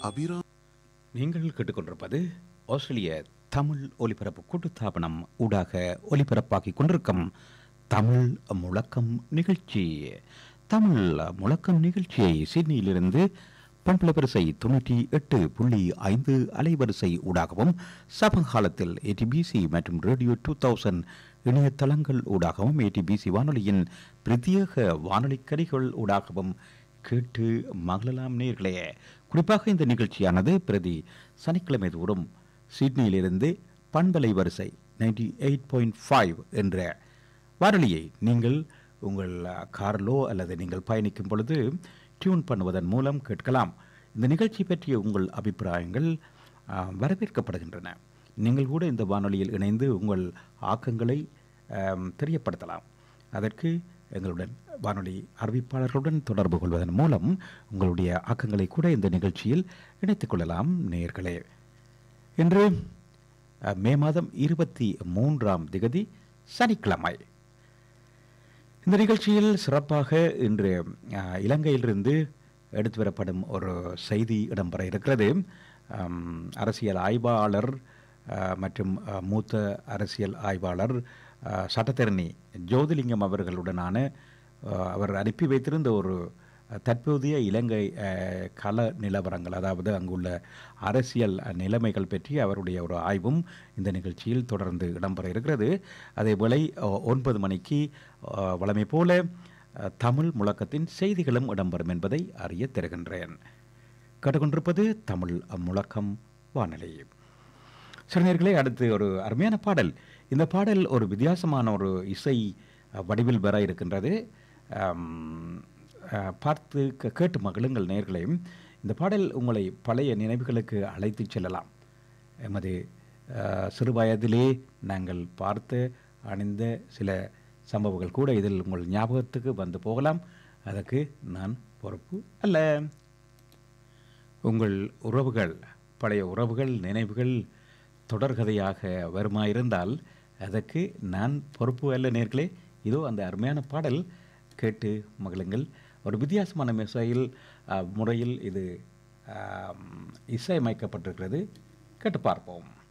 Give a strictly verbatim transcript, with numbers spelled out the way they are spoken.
அபிராம். நீங்கள் கேட்டுக்கொண்டிருப்பது ஆஸ்திரேலிய தமிழ் ஒலிபரப்பு கூட்டுத்தாபனம் ஊடாக ஒலிபரப்பாக்கிக் கொண்டிருக்கும் தமிழ் முழக்கம் நிகழ்ச்சி. தமிழ் முழக்கம் நிகழ்ச்சியை சிட்னியிலிருந்து பண்பலை வரிசை தொண்ணூற்றி எட்டு புள்ளி ஐந்து அலைவரிசை ஊடாகவும் சமகாலத்தில் ஏடிபிசி மற்றும் ரேடியோ டூ தௌசண்ட் இணையதளங்கள் ஊடாகவும் ஏடிபிசி வானொலியின் பிரத்யேக வானொலி கரிகள் ஊடாகவும் கேட்டு மகளலாம் நேர்களே. குறிப்பாக இந்த நிகழ்ச்சியானது பிரதி சனிக்கிழமை தோறும் சிட்னியிலிருந்து பண்பலை வரிசை நைன்டி எயிட் பாயிண்ட் ஃபைவ் என்ற வானொலியை நீங்கள் உங்கள் காரிலோ அல்லது நீங்கள் பயணிக்கும் பொழுது டியூன் பண்ணுவதன் மூலம் கேட்கலாம். இந்த நிகழ்ச்சி பற்றிய உங்கள் அபிப்பிராயங்கள் வரவேற்கப்படுகின்றன. நீங்கள் கூட இந்த வானொலியில் இணைந்து உங்கள் ஆக்கங்களை தெரியப்படுத்தலாம். அதற்கு எங்களுடன் வானொலி அறிவிப்பாளர்களுடன் தொடர்பு கொள்வதன் மூலம் உங்களுடைய ஆக்கங்களை கூட இந்த நிகழ்ச்சியில் இணைத்துக் கொள்ளலாம் நேயர்களே. இன்று மே மாதம் இருபத்தி மூன்றாம் திகதி சனிக்கிழமை. இந்த நிகழ்ச்சியில் சிறப்பாக இன்று இலங்கையிலிருந்து எடுத்து வரப்படும் ஒரு செய்தி இடம்பெற இருக்கிறது. அரசியல் ஆய்வாளர் மற்றும் மூத்த அரசியல் ஆய்வாளர் சட்டத்தரணி ஜோதிலிங்கம் அவர்களுடனான அவர் அனுப்பி வைத்திருந்த ஒரு தற்போதைய இலங்கை கள நிலவரங்கள், அதாவது அங்குள்ள அரசியல் நிலைமைகள் பற்றி அவருடைய ஒரு ஆய்வும் இந்த நிகழ்ச்சியில் தொடர்ந்து இடம்பெற இருக்கிறது. அதேபோல ஒன்பது மணிக்கு வழமை போல தமிழ் முழக்கத்தின் செய்திகளும் இடம்பெறும் என்பதை அறிய தருகின்றேன். கேட்டுக்கொண்டிருப்பது தமிழ் முழக்கம் வானொலி. சிறுநீர்களே, அடுத்து ஒரு அருமையான பாடல். இந்த பாடல் ஒரு வித்தியாசமான ஒரு இசை வடிவில் வர இருக்கின்றது. பார்த்து கேட்டு மகிழுங்கள் நேயர்களையும். இந்த பாடல் உங்களை பழைய நினைவுகளுக்கு அழைத்து செல்லலாம். எமது சிறு வயதிலே நாங்கள் பார்த்து அணிந்த சில சம்பவங்கள் கூட இதில் உங்கள் ஞாபகத்துக்கு வந்து போகலாம். அதற்கு நான் பொறுப்பு அல்ல. உங்கள் உறவுகள், பழைய உறவுகள், நினைவுகள் தொடர்கதையாக வருமாயிருந்தால் அதற்கு நான் பொறுப்பு அல்ல நேர்களே. இதோ அந்த அருமையான பாடல் கேட்டு மகிழுங்கள். ஒரு வித்தியாசமான இசையில் முறையில் இது இசையமைக்கப்பட்டிருக்கிறது. கேட்டு பார்ப்போம்.